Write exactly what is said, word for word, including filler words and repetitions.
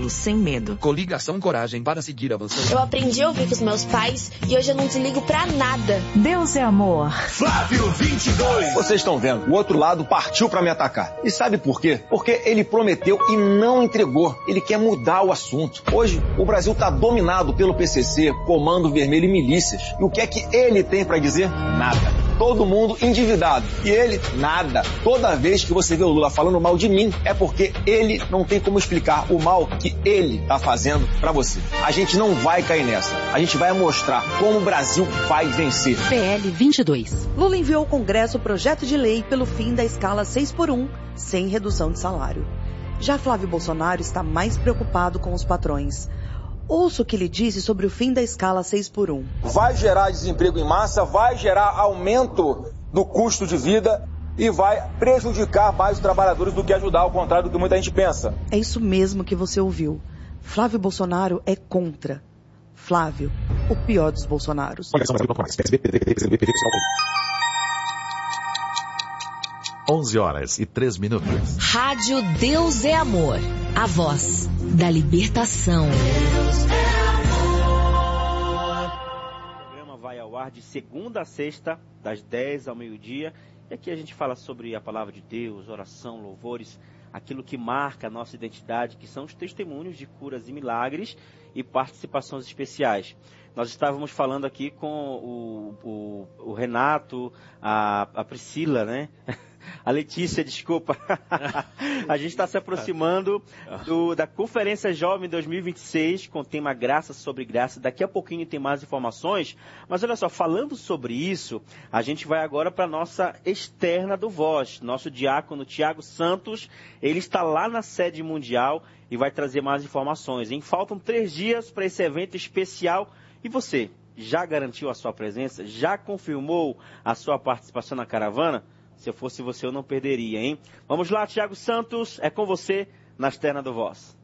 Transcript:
Paulo sem medo. Coligação Coragem para seguir avançando. Eu aprendi a ouvir com os meus pais e hoje eu não desligo pra nada. Deus é amor. Flávio vinte e dois. Vocês estão vendo, o outro lado partiu pra me atacar. E sabe por quê? Porque ele prometeu e não entregou. Ele quer mudar o assunto. Hoje, o Brasil tá dominado pelo P C C, Comando Vermelho e milícias. E o que é que ele tem pra dizer? Nada. Todo mundo endividado. E ele, nada. Toda vez que você vê o Lula falando mal de mim, é porque ele não tem como explicar o mal que ele tá fazendo pra você. A gente não vai cair nessa. A gente vai mostrar como o Brasil vai vencer. P L vinte e dois. Lula enviou ao Congresso o projeto de lei pelo fim da escala seis por um, sem redução de salário. Já Flávio Bolsonaro está mais preocupado com os patrões. Ouça o que ele disse sobre o fim da escala seis por um. Vai gerar desemprego em massa, vai gerar aumento do custo de vida e vai prejudicar mais os trabalhadores do que ajudar, ao contrário do que muita gente pensa. É isso mesmo que você ouviu. Flávio Bolsonaro é contra. Flávio, o pior dos Bolsonaros. onze horas e três minutos. Rádio Deus é Amor. A voz da libertação. Deus é amor. O programa vai ao ar de segunda a sexta, das dez ao meio-dia. E aqui a gente fala sobre a palavra de Deus, oração, louvores, aquilo que marca a nossa identidade, que são os testemunhos de curas e milagres e participações especiais. Nós estávamos falando aqui com o, o, o Renato, a, a Priscila, né? A Letícia, desculpa. A gente está se aproximando do, da Conferência Jovem dois mil e vinte e seis, com o tema Graça sobre Graça. Daqui a pouquinho tem mais informações. Mas olha só, falando sobre isso, a gente vai agora para a nossa externa do Voz. Nosso diácono Tiago Santos, ele está lá na sede mundial e vai trazer mais informações. Hein? Faltam três dias para esse evento especial. E você, já garantiu a sua presença? Já confirmou a sua participação na caravana? Se eu fosse você, eu não perderia, hein? Vamos lá, Tiago Santos, é com você na externa do Voz.